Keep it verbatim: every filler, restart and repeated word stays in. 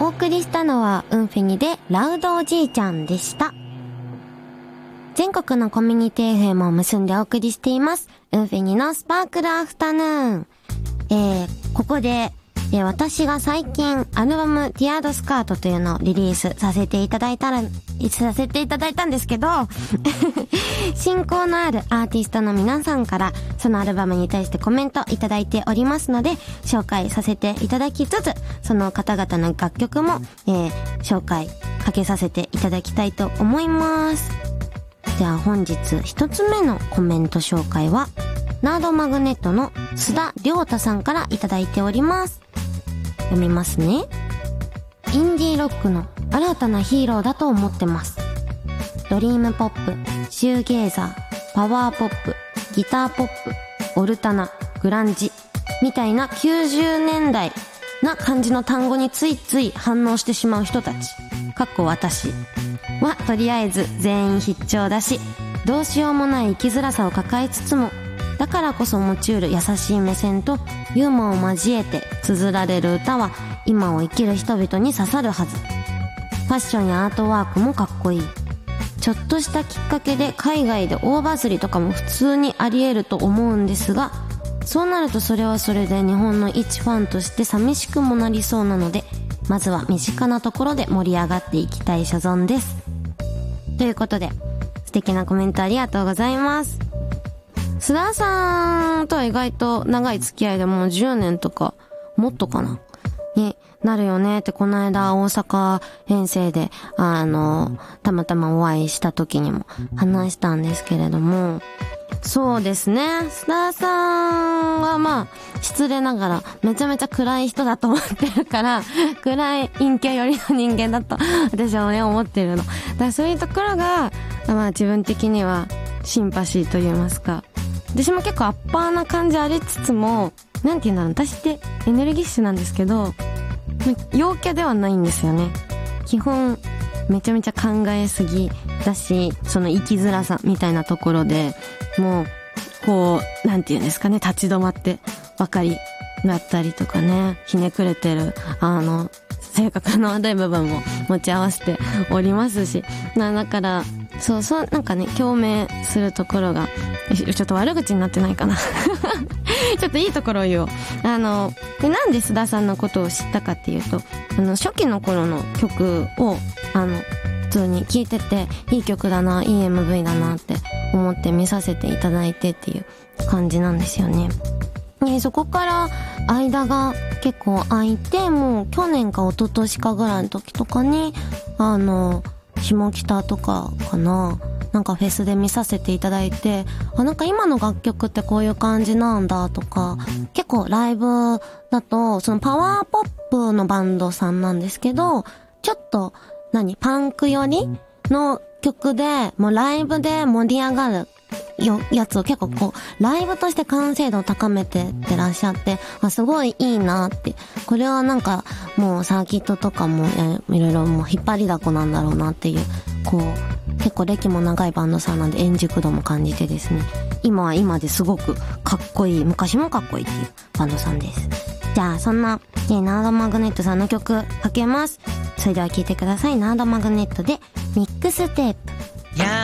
お送りしたのはウンフェニでラウドおじいちゃんでした。全国のコミュニティ エフエム を結んでお送りしていますウンフェニのスパークルアフタヌーン。えー、ここで、えー、私が最近アルバムティアードスカートというのをリリースさせていただいたらさせていただいたんですけど親交のあるアーティストの皆さんからそのアルバムに対してコメントいただいておりますので、紹介させていただきつつ、その方々の楽曲も、えー、紹介かけさせていただきたいと思います。じゃあ本日一つ目のコメント紹介はナードマグネットの須田亮太さんからいただいております。読みますね。インディーロックの新たなヒーローだと思ってます。ドリームポップ、シューゲーザー、パワーポップ、ギターポップ、オルタナ、グランジみたいなきゅうじゅうねんだいな感じの単語についつい反応してしまう人たち、かっこ私はとりあえず全員必聴だし、どうしようもない生きづらさを抱えつつも、だからこそ持ち得る優しい目線とユーモアを交えて綴られる歌は今を生きる人々に刺さるはず。ファッションやアートワークもかっこいい。ちょっとしたきっかけで海外で大バズりとかも普通にあり得ると思うんですが、そうなるとそれはそれで日本の一ファンとして寂しくもなりそうなので、まずは身近なところで盛り上がっていきたい所存です。ということで素敵なコメントありがとうございます。須田さんとは意外と長い付き合いでもうじゅうねんとかもっとかなになるよねって、この間大阪遠征であのたまたまお会いした時にも話したんですけれども、そうですね、須田さんはまあ失礼ながらめちゃめちゃ暗い人だと思ってるから暗い陰キャ寄りの人間だと私はね思ってるのだから、そういうところがまあ自分的にはシンパシーと言いますか、私も結構アッパーな感じありつつも、なんていうんだろう、私ってエネルギッシュなんですけど陽キャではないんですよね。基本めちゃめちゃ考えすぎだし、その生きづらさみたいなところでもうこうなんていうんですかね、立ち止まってばかりだったりとかね、ひねくれてるあの性格の悪い部分も持ち合わせておりますし、なだからそうそうなんかね共鳴するところが、ちょっと悪口になってないかなちょっといいところを言おう。あのなんで須田さんのことを知ったかっていうと、あの初期の頃の曲をあの普通に聴いてて、いい曲だな、いい エムブイ だなって思って見させていただいてっていう感じなんですよね。でそこから間が結構空いて、もう去年か一昨年かぐらいの時とかにあの下北とかかな、なんかフェスで見させていただいて、あ、なんか今の楽曲ってこういう感じなんだとか、結構ライブだとそのパワーポップのバンドさんなんですけど、ちょっと何パンク寄りの曲でもうライブで盛り上がるよやつを結構こうライブとして完成度を高めてってらっしゃって、あ、すごいいいなって、これはなんかもうサーキットとかもいろいろもう引っ張りだこなんだろうなっていう、こう結構歴も長いバンドさんなんで円熟度も感じてですね、今は今ですごくかっこいい、昔もかっこいいっていうバンドさんです。じゃあそんな、ね、ナードマグネットさんの曲かけます。それでは聴いてください。ナードマグネットでミックステープ。